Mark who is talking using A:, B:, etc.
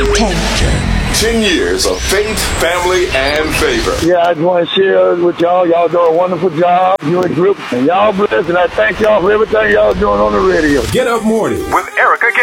A: 10 years of faith, family, and favor.
B: Yeah, I just want to share with y'all. Y'all do a wonderful job. You and group, and y'all blessed, and I thank y'all for everything y'all doing on the radio.
A: Get Up Morning with Erica